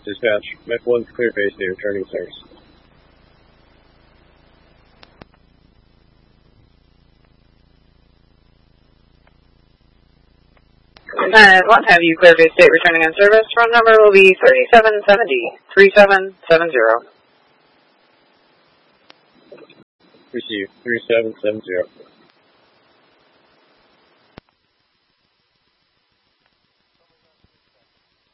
Dispatch, Mech 1's clear base state returning service. 9-1, have you clear base state returning on service. Front number will be 3770. Receive 3770.